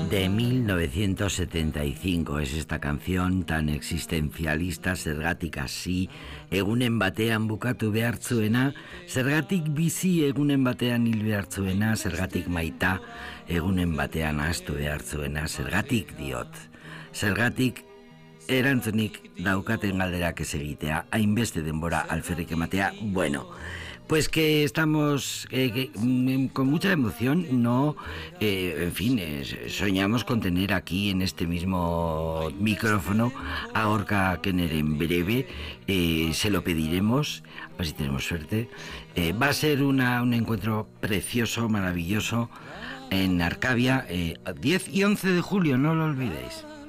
de 1975 es esta canción tan existencialista, zergatik hasi egunen batean bukatu behar zuena, zergatik bizi egunen batean hil behar zuena, zergatik maita egunen batean ahaztu behar zuena, zergatik diot, zergatik erantzunik daukaten galderak ez egitea, hainbeste denbora alferrik ematea, bueno... Pues que estamos con mucha emoción, ¿no? En fin, soñamos con tener aquí en este mismo micrófono a Gorka Kenner en breve. Se lo pediremos, a ver si tenemos suerte. Va a ser un encuentro precioso, maravilloso, en Arcavia, 10 y 11 de julio, no lo olvidéis.